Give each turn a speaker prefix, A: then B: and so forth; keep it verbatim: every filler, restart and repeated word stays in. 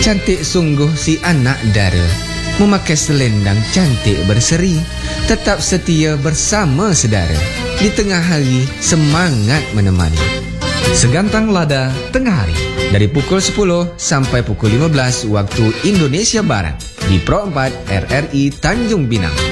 A: Cantik sungguh si anak dara, memakai selendang cantik berseri, tetap setia bersama sedara, di tengah hari semangat menemani.
B: Segantang Lada Tengah Hari,
A: dari pukul sepuluh sampai pukul lima belas waktu Indonesia Barat, di Pro empat R R I Tanjung Pinang.